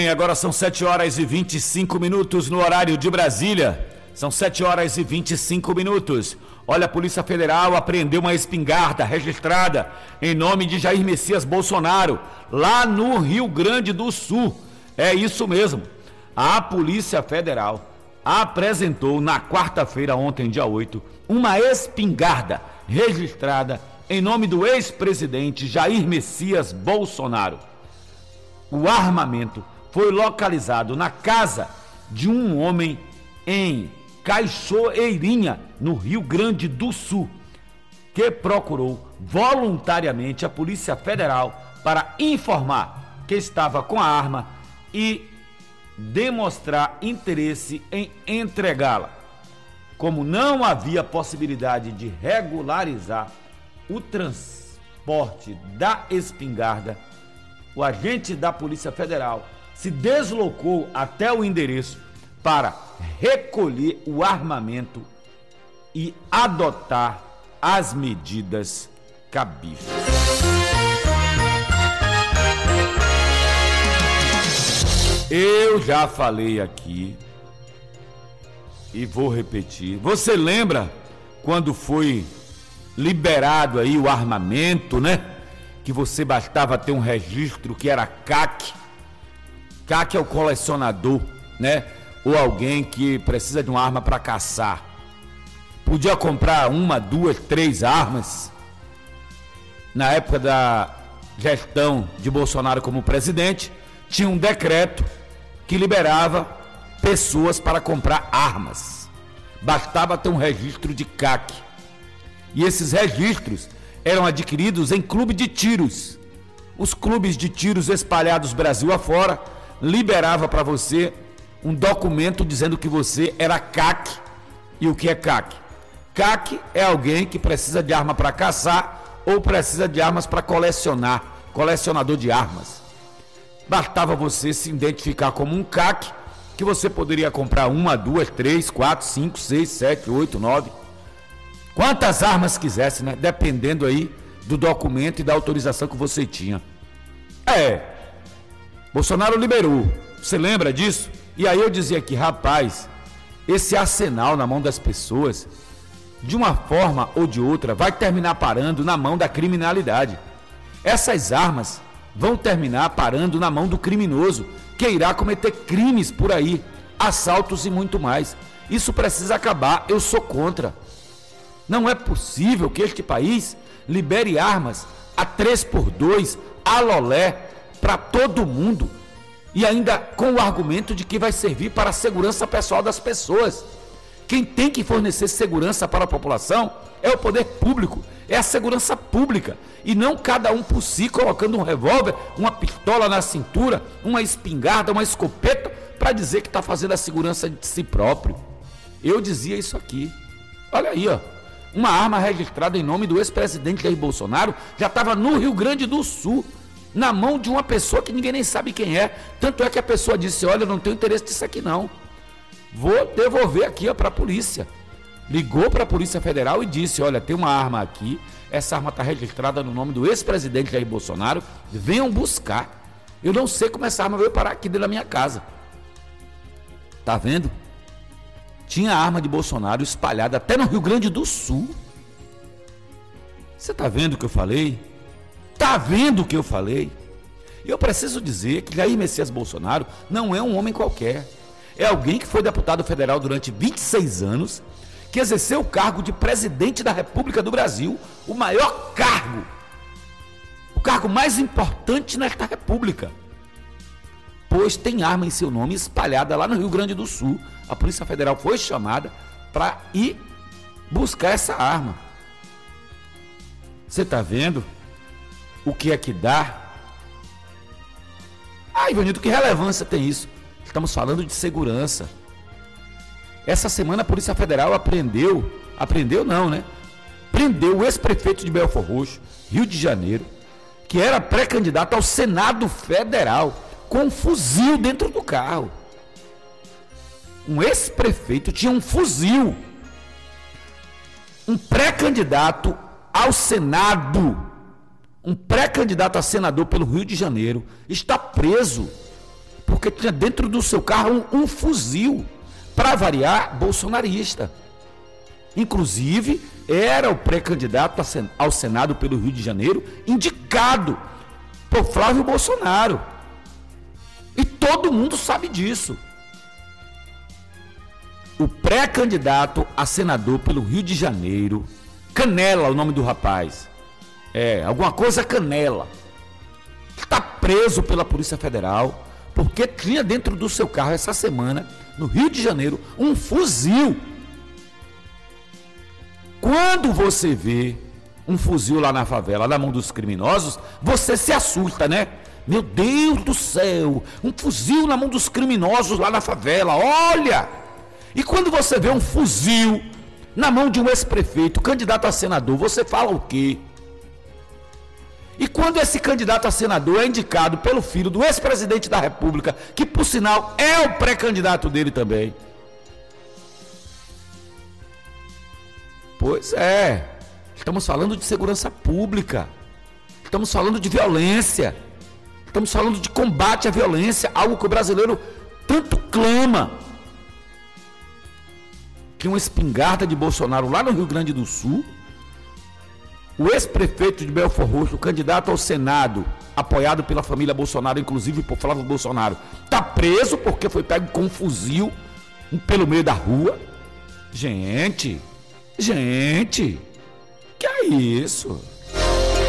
Agora são 7h25 no horário de Brasília. São 7h25. Olha, a Polícia Federal apreendeu uma espingarda registrada em nome de Jair Messias Bolsonaro, lá no Rio Grande do Sul. É isso mesmo. A Polícia Federal apresentou na quarta-feira, ontem, dia 8, uma espingarda registrada em nome do ex-presidente Jair Messias Bolsonaro. O armamento foi localizado na casa de um homem em Cachoeirinha, no Rio Grande do Sul, que procurou voluntariamente a Polícia Federal para informar que estava com a arma e demonstrar interesse em entregá-la. Como não havia possibilidade de regularizar o transporte da espingarda, o agente da Polícia Federal se deslocou até o endereço para recolher o armamento e adotar as medidas cabíveis. Eu já falei aqui e vou repetir. Você lembra quando foi liberado aí o armamento, né? Que você bastava ter um registro que era CAC. CAC é o colecionador, né? Ou alguém que precisa de uma arma para caçar. Podia comprar 1, 2, 3 armas. Na época da gestão de Bolsonaro como presidente, tinha um decreto que liberava pessoas para comprar armas. Bastava ter um registro de CAC. E esses registros eram adquiridos em clube de tiros. Os clubes de tiros espalhados Brasil afora liberava para você um documento dizendo que você era CAC. E o que é CAC? CAC é alguém que precisa de arma para caçar ou precisa de armas para colecionar, colecionador de armas. Bastava você se identificar como um CAC, que você poderia comprar 1, 2, 3, 4, 5, 6, 7, 8, 9, quantas armas quisesse, né? Dependendo aí do documento e da autorização que você tinha. Bolsonaro liberou, você lembra disso? E aí eu dizia aqui, rapaz, esse arsenal na mão das pessoas, de uma forma ou de outra, vai terminar parando na mão da criminalidade. Essas armas vão terminar parando na mão do criminoso, que irá cometer crimes por aí, assaltos e muito mais. Isso precisa acabar, eu sou contra. Não é possível que este país libere armas a 3x2, a lolé, para todo mundo, e ainda com o argumento de que vai servir para a segurança pessoal das pessoas. Quem tem que fornecer segurança para a população é o poder público, é a segurança pública, e não cada um por si colocando um revólver, uma pistola na cintura, uma espingarda, uma escopeta, para dizer que está fazendo a segurança de si próprio. Eu dizia isso aqui. Olha aí, ó. Uma arma registrada em nome do ex-presidente Jair Bolsonaro já estava no Rio Grande do Sul, na mão de uma pessoa que ninguém nem sabe quem é. Tanto é que a pessoa disse, olha, eu não tenho interesse nisso aqui não. Vou devolver aqui para a polícia. Ligou para a Polícia Federal e disse, olha, tem uma arma aqui, essa arma está registrada no nome do ex-presidente Jair Bolsonaro, venham buscar. Eu não sei como essa arma veio parar aqui dentro da minha casa. Tá vendo? Tinha a arma de Bolsonaro espalhada até no Rio Grande do Sul. Você tá vendo o que eu falei? Tá vendo o que eu falei? Eu preciso dizer que Jair Messias Bolsonaro não é um homem qualquer. É alguém que foi deputado federal durante 26 anos, que exerceu o cargo de presidente da República do Brasil, o maior cargo, o cargo mais importante nesta república, pois tem arma em seu nome espalhada lá no Rio Grande do Sul. A Polícia Federal foi chamada para ir buscar essa arma. Você está vendo o que é que dá? Ivanildo, que relevância tem isso? Estamos falando de segurança. Essa semana a Polícia Federal prendeu o ex-prefeito de Belford Roxo, Rio de Janeiro, que era pré-candidato ao Senado Federal, com um fuzil dentro do carro. Um ex-prefeito tinha um fuzil. Um pré-candidato ao Senado, um pré-candidato a senador pelo Rio de Janeiro, está preso porque tinha dentro do seu carro um fuzil, para variar, bolsonarista. Inclusive, era o pré-candidato ao Senado pelo Rio de Janeiro, indicado por Flávio Bolsonaro. E todo mundo sabe disso. O pré-candidato a senador pelo Rio de Janeiro, Canela, o nome do rapaz. Alguma coisa Canela. Está preso pela Polícia Federal porque tinha dentro do seu carro essa semana, no Rio de Janeiro, um fuzil. Quando você vê um fuzil lá na favela, na mão dos criminosos, você se assusta, né? Meu Deus do céu, um fuzil na mão dos criminosos lá na favela, olha! E quando você vê um fuzil na mão de um ex-prefeito, candidato a senador, você fala o quê? E quando esse candidato a senador é indicado pelo filho do ex-presidente da República, que por sinal é o pré-candidato dele também. Pois é, estamos falando de segurança pública, estamos falando de violência, estamos falando de combate à violência, algo que o brasileiro tanto clama. Que uma espingarda de Bolsonaro lá no Rio Grande do Sul, o ex-prefeito de Belford Roxo, o candidato ao Senado, apoiado pela família Bolsonaro, inclusive por Flávio Bolsonaro, está preso porque foi pego com um fuzil pelo meio da rua. Gente, que é isso?